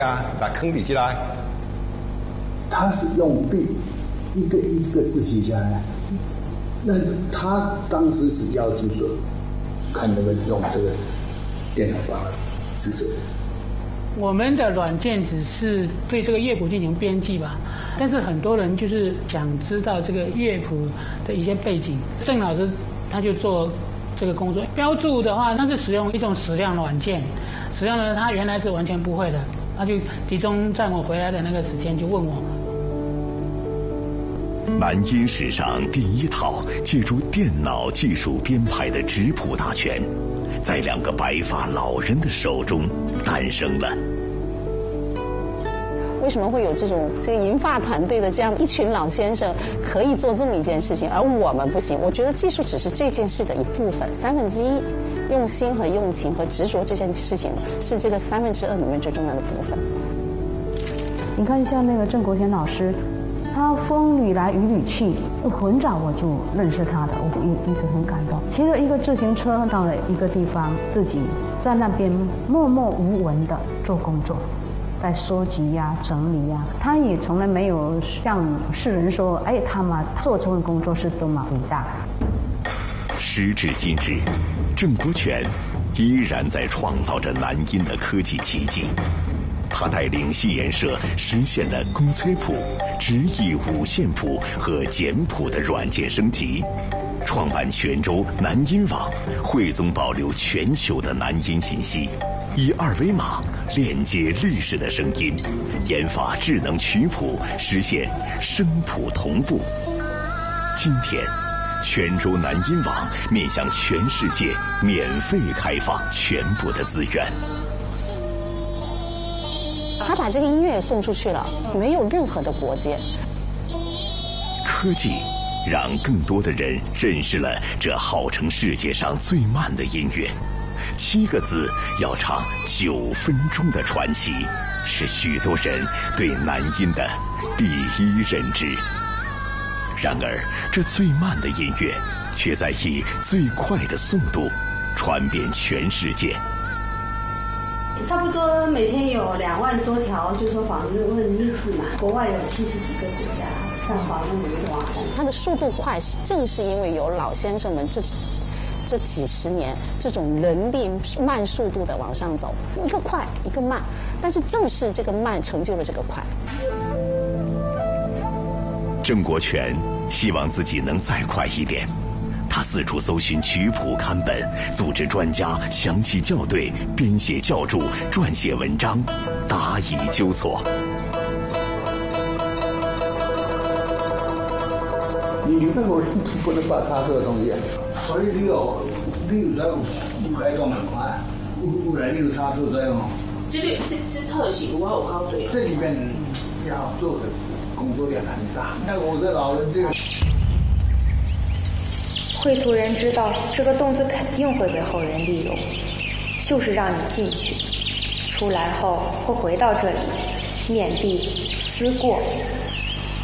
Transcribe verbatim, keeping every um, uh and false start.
啊，把坑比起来。 他是用笔一个一个字写下来，那他当时是要求说，看能不能用这个电脑把它制作。 我们的软件只是对这个乐谱进行编辑吧，但是很多人就是想知道这个乐谱的一些背景。郑老师他就做这个工作，标注的话，他是使用一种矢量软件，矢量呢他原来是完全不会的，他就集中在我回来的那个时间就问我。 南音史上第一套借助电脑技术编排的质谱大全，在两个白发老人的手中诞生了。 为什么会有这种这个银发团队的这样一群老先生可以做这么一件事情，而我们不行？我觉得技术只是这件事的一部分，三分之一。用心和用情和执着这件事情是这个三分之二里面最重要的部分。 你看像那个郑国贤老师，他风雨来雨里去，很早我就认识他的，我一一直很感动。骑着一个自行车到了一个地方，自己在那边默默无闻的做工作，在收集呀、整理呀。他也从来没有向世人说，哎，他们做这份工作是多么伟大。 时至今日，郑国权依然在创造着南音的科技奇迹。他带领戏研社实现了公测谱、直译五线谱和简谱的软件升级，创办泉州南音网，汇总保留全球的南音信息，以二维码链接历史的声音，研发智能曲谱，实现声谱同步。今天，泉州南音网面向全世界免费开放全部的资源。 他把这个音乐也送出去了，没有任何的国界。 科技让更多的人认识了这号称世界上最慢的音乐。七个字要唱九分钟的传奇，是许多人对南音的第一认知。然而，这最慢的音乐却在以最快的速度传遍全世界。 差不多每天有两万多条，就是说访问日志嘛，国外有七十几个国家在访问我们的网站。 它的速度快，正是因为有老先生们这这几十年这种人力慢速度的往上走，一个快一个慢，但是正是这个慢成就了这个快。 郑国权希望自己能再快一点。他四处搜寻曲谱刊本，组织专家详细校对，编写教注，撰写文章，答疑纠错。 你那个不能把插错的东西，所以你有你有在不开动很快，不然你有插错在用。 这个这这特写我有考对。 这里面要做的工作量很大。那我的老人这个。 绘图人知道这个洞子肯定会被后人利用，就是让你进去，出来后会回到这里，面壁思过，